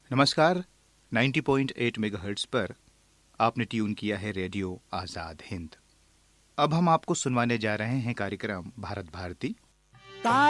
नमस्कार। 90.8 मेगाहर्ट्ज़ पर आपने ट्यून किया है रेडियो आजाद हिंद। अब हम आपको सुनवाने जा रहे हैं कार्यक्रम भारत भारती।